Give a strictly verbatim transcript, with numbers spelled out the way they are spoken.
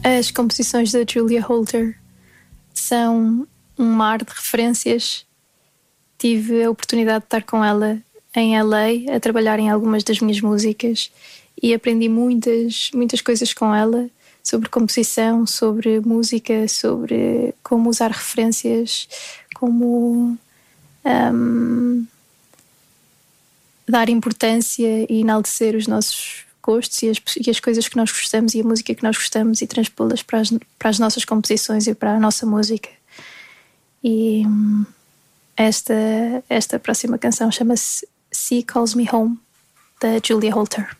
As composições da Julia Holter são um mar de referências. Tive a oportunidade de estar com ela em L A a trabalhar em algumas das minhas músicas e aprendi muitas, muitas coisas com ela sobre composição, sobre música, sobre como usar referências, como um, dar importância e enaltecer os nossos gostos e as, e as coisas que nós gostamos e a música que nós gostamos e transpô-las para as, para as nossas composições e para a nossa música. E esta, esta próxima canção chama-se Sea Calls Me Home, da Julia Holter.